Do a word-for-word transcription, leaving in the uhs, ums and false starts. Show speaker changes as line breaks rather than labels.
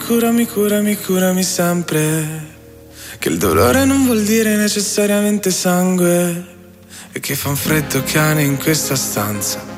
curami, curami, curami sempre. Che il dolore non vuol dire necessariamente sangue. E che fa un freddo cane in questa stanza.